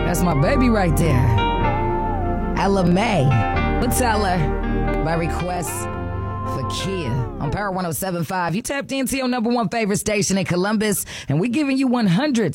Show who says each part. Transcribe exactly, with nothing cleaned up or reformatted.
Speaker 1: That's my baby right there. Ella May. But tell her by request for Kia on Power one oh seven point five. You tapped into your number one favorite station in Columbus, and we giving you one hundred